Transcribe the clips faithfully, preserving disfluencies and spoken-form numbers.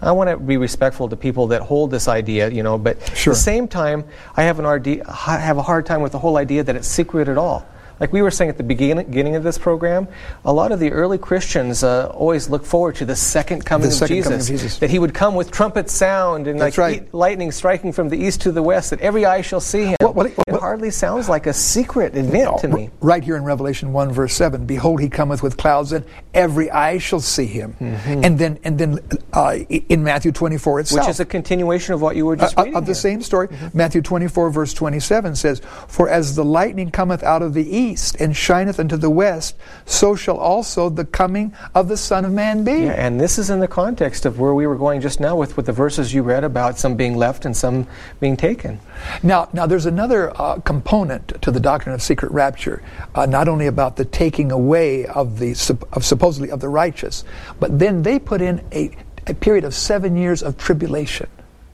I want to be respectful to people that hold this idea, you know, but Sure. at the same time, I have an idea, I have a hard time with the whole idea that it's secret at all. Like we were saying at the beginning, beginning of this program, a lot of the early Christians uh, always look forward to the second coming, The of, second Jesus, coming of Jesus. that he would come with trumpet sound and That's like right. e- lightning striking from the east to the west, that every eye shall see him. What- what- it what- hardly sounds like a secret event to me. Right here in Revelation one, verse seven, behold, he cometh with clouds, and every eye shall see him. Mm-hmm. And then, and then uh, in Matthew twenty-four itself, Which is a continuation of what you were just Uh, reading of the here. same story, Matthew twenty-four, verse twenty-seven says, for as the lightning cometh out of the east and shineth unto the west, so shall also the coming of the Son of Man be. Yeah, and this is in the context of where we were going just now with, with the verses you read about some being left and some being taken. Now, now there's another uh, component to the doctrine of secret rapture, uh, not only about the taking away of the sup- of supposedly of the righteous, but then they put in a, a period of seven years of tribulation,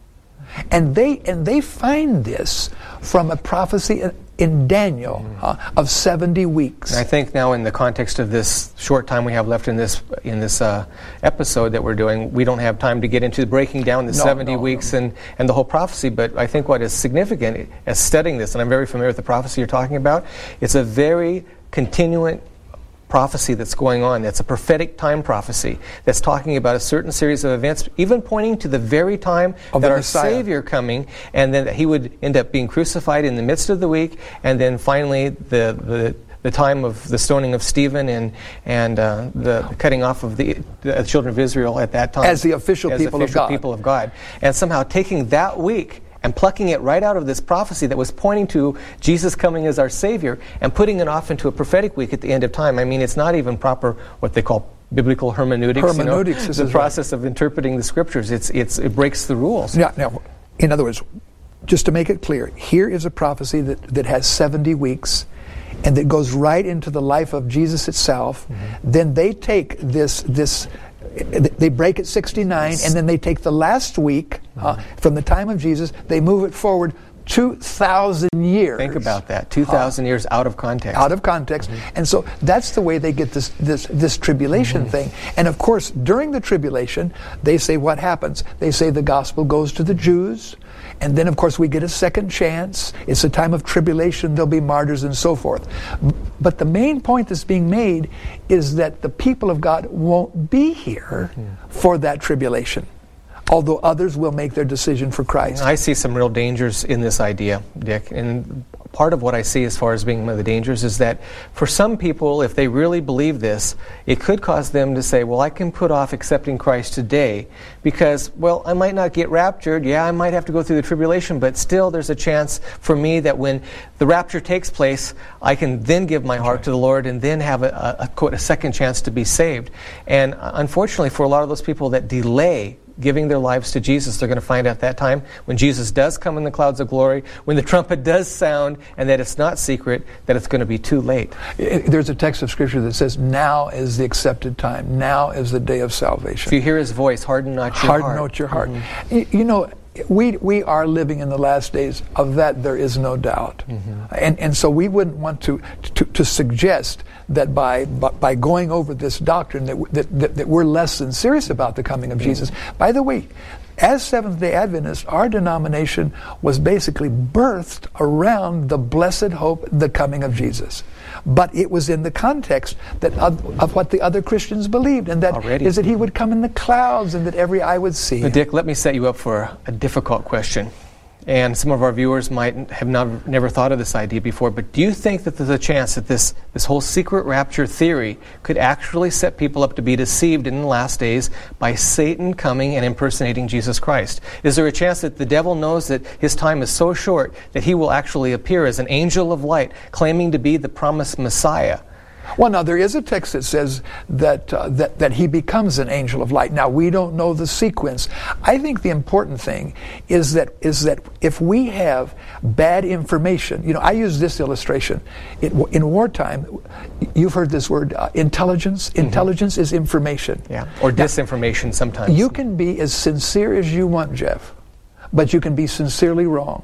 and they and they find this from a prophecy in, in Daniel uh, of seventy weeks. And I think now in the context of this short time we have left in this in this uh, episode that we're doing, we don't have time to get into breaking down the No, seventy no, weeks no. and, and the whole prophecy, but I think what is significant as studying this, and I'm very familiar with the prophecy you're talking about, it's a very continuant prophecy that's going on. It's a prophetic time prophecy that's talking about a certain series of events, even pointing to the very time Of that the our Messiah. Savior coming, and then that he would end up being crucified in the midst of the week, and then finally the the, the time of the stoning of Stephen and and uh, the cutting off of the, the children of Israel at that time As the official as people of official God. people of God, and somehow taking that week and plucking it right out of this prophecy that was pointing to Jesus coming as our Savior and putting it off into a prophetic week at the end of time. I mean, it's not even proper what they call biblical hermeneutics. Hermeneutics, you know, this the is right. process of interpreting the Scriptures. It's it's it breaks the rules. Now, now, in other words, just to make it clear, here is a prophecy that, that has seventy weeks and that goes right into the life of Jesus itself. Mm-hmm. Then they take this this they break at sixty-nine, and then they take the last week uh, from the time of Jesus, they move it forward two thousand years. Think about that. two thousand years out of context. Out of context. Mm-hmm. And so that's the way they get this this, this tribulation Mm-hmm. thing. And of course, during the tribulation, they say what happens? They say the gospel goes to the Jews, and then of course we get a second chance. It's a time of tribulation, there'll be martyrs and so forth. But the main point that's being made is that the people of God won't be here mm-hmm. for that tribulation, although others will make their decision for Christ. I see some real dangers in this idea, Dick. And part of what I see as far as being one of the dangers is that for some people, if they really believe this, it could cause them to say, well, I can put off accepting Christ today because, well, I might not get raptured. Yeah, I might have to go through the tribulation, but still there's a chance for me that when the rapture takes place, I can then give my heart to the Lord and then have a, a, a, quote, a second chance to be saved. And unfortunately, for a lot of those people that delay giving their lives to Jesus, they're going to find at that time when Jesus does come in the clouds of glory, when the trumpet does sound, and that it's not secret, that it's going to be too late. There's a text of Scripture that says, now is the accepted time. Now is the day of salvation. If you hear His voice, harden not your harden heart. not your heart. Mm-hmm. You, you know, we we are living in the last days. Of that, there is no doubt. Mm-hmm. And and so we wouldn't want to to, to suggest that by, by by going over this doctrine that, that that that we're less than serious about the coming of mm-hmm. Jesus. By the way, as Seventh-day Adventists, our denomination was basically birthed around the blessed hope, the coming of Jesus. But it was in the context that of, of what the other Christians believed, and that Already. is that He would come in the clouds and that every eye would see Him. But Dick, let me set you up for a difficult question. And some of our viewers might have not, never thought of this idea before, but do you think that there's a chance that this, this whole secret rapture theory could actually set people up to be deceived in the last days by Satan coming and impersonating Jesus Christ? Is there a chance that the devil knows that his time is so short that he will actually appear as an angel of light, claiming to be the promised Messiah? Well, now, there is a text that says that, uh, that that he becomes an angel of light. Now, we don't know the sequence. I think the important thing is that is that if we have bad information, you know, I use this illustration. It, in wartime, you've heard this word, uh, intelligence. Mm-hmm. Intelligence is information. Yeah, or disinformation now, sometimes. You can be as sincere as you want, Jeff, but you can be sincerely wrong.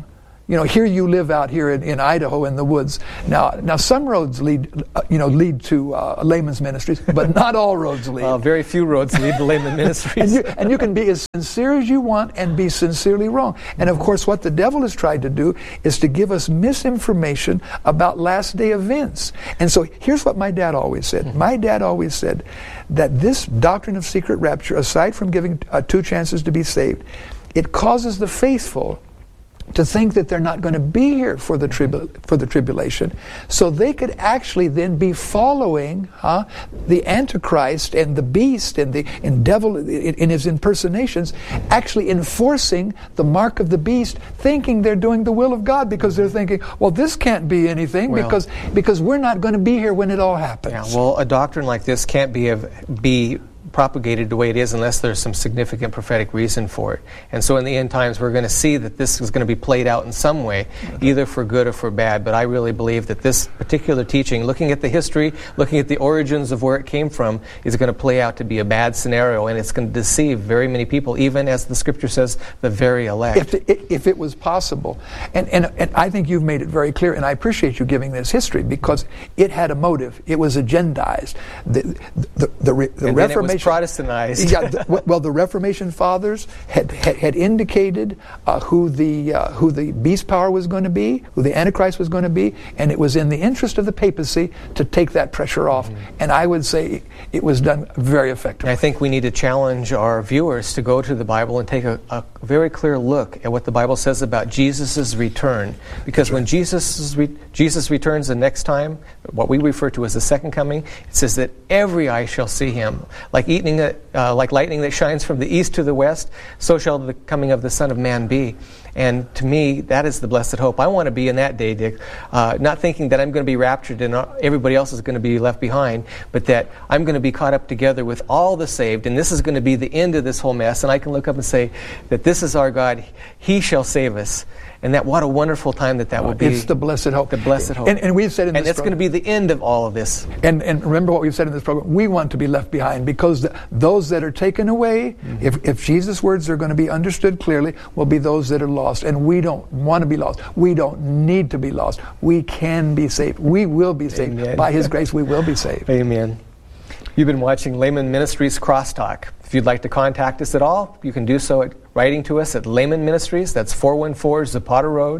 you know, here you live out here in, in Idaho in the woods. Now, now some roads lead, uh, you know, lead to uh, layman's ministries, but not all roads lead. Uh, very few roads lead to layman ministries. and, you, and you can be as sincere as you want and be sincerely wrong. And of course, what the devil has tried to do is to give us misinformation about last day events. And so here's what my dad always said. Mm-hmm. My dad always said that this doctrine of secret rapture, aside from giving uh, two chances to be saved, it causes the faithful to think that they're not going to be here for the tribu- for the tribulation, so they could actually then be following huh, the Antichrist and the beast and the and devil in, in his impersonations, actually enforcing the mark of the beast, thinking they're doing the will of God, because they're thinking, well, this can't be anything well, because because we're not going to be here when it all happens. Yeah, well, a doctrine like this can't be a, be propagated the way it is unless there's some significant prophetic reason for it. And so in the end times, we're going to see that this is going to be played out in some way, either for good or for bad. But I really believe that this particular teaching, looking at the history, looking at the origins of where it came from, is going to play out to be a bad scenario, and it's going to deceive very many people, even as the Scripture says, the very elect. If, if it was possible. And, and, and I think you've made it very clear, and I appreciate you giving this history, because it had a motive. It was agendized. The, the, the, the, the Reformation... Protestantized. yeah, the, well, the Reformation fathers had had, had indicated uh, who the uh, who the beast power was going to be, who the Antichrist was going to be, and it was in the interest of the papacy to take that pressure off. Mm-hmm. And I would say it was done very effectively. I think we need to challenge our viewers to go to the Bible and take a, a very clear look at what the Bible says about Jesus' return. Because when Jesus re- Jesus returns the next time, what we refer to as the second coming, it says that every eye shall see him. Like evening, uh, like lightning that shines from the east to the west, so shall the coming of the Son of Man be. And to me, that is the blessed hope. I want to be in that day, Dick, uh, not thinking that I'm going to be raptured and everybody else is going to be left behind, but that I'm going to be caught up together with all the saved, and this is going to be the end of this whole mess, and I can look up and say that this is our God. He shall save us. And that what a wonderful time that that will be. It's the blessed hope. The blessed hope. And, and we've said in and this it's program, going to be the end of all of this. And and remember what we've said in this program. We want to be left behind, because the, those that are taken away, mm-hmm. if, if Jesus' words are going to be understood clearly, will be those that are lost. And we don't want to be lost. We don't need to be lost. We can be saved. We will be saved. Amen. By His grace, we will be saved. Amen. You've been watching Layman Ministries Crosstalk. If you'd like to contact us at all, you can do so at writing to us at Layman Ministries. That's four one four Zapata Road,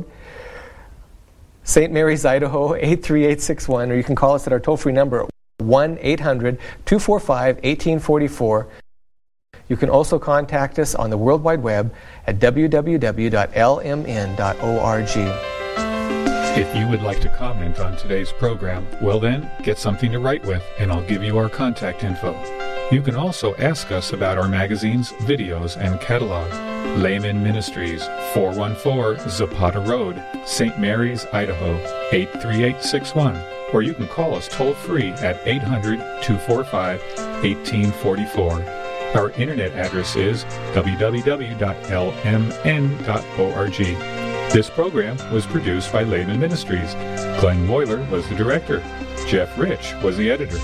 Saint Mary's, Idaho, eight three eight six one, or you can call us at our toll-free number at one eight hundred two four five one eight four four. You can also contact us on the World Wide Web at w w w dot l m n dot org. If you would like to comment on today's program, well then, get something to write with, and I'll give you our contact info. You can also ask us about our magazines, videos, and catalog. Layman Ministries, four one four Zapata Road, Saint Mary's, Idaho, eight three eight six one. Or you can call us toll-free at eight hundred two four five one eight four four. Our internet address is w w w dot l m n dot org. This program was produced by Layman Ministries. Glenn Moyler was the director. Jeff Rich was the editor.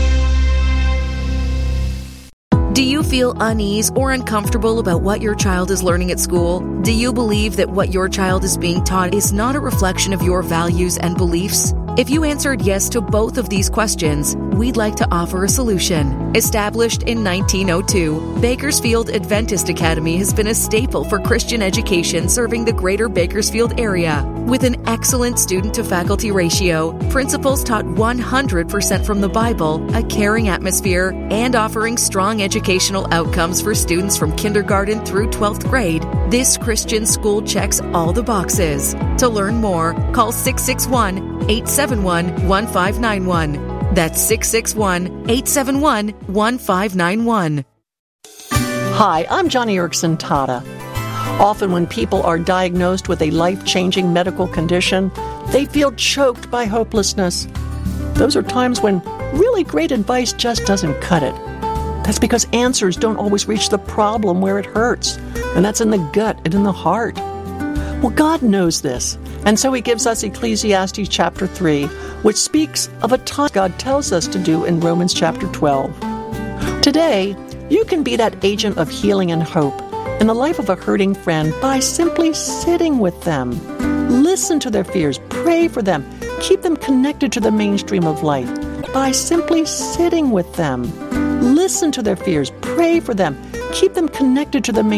Do you feel unease or uncomfortable about what your child is learning at school? Do you believe that what your child is being taught is not a reflection of your values and beliefs? If you answered yes to both of these questions, we'd like to offer a solution. Established in nineteen oh two, Bakersfield Adventist Academy has been a staple for Christian education serving the greater Bakersfield area. With an excellent student-to-faculty ratio, principals taught one hundred percent from the Bible, a caring atmosphere, and offering strong educational outcomes for students from kindergarten through twelfth grade, this Christian school checks all the boxes. To learn more, call six six one, eight seven one, one five nine one. That's six six one, eight seven one, one five nine one. Hi, I'm Johnny Erickson Tata. Often when people are diagnosed with a life-changing medical condition, they feel choked by hopelessness. Those are times when really great advice just doesn't cut it. That's because answers don't always reach the problem where it hurts, and that's in the gut and in the heart. Well, God knows this, and so He gives us Ecclesiastes chapter three, which speaks of a time God tells us to do in Romans chapter twelve. Today, you can be that agent of healing and hope in the life of a hurting friend by simply sitting with them, Listen to their fears, pray for them, keep them connected to the mainstream of life by simply sitting with them. Listen to their fears, pray for them, keep them connected to the mainstream.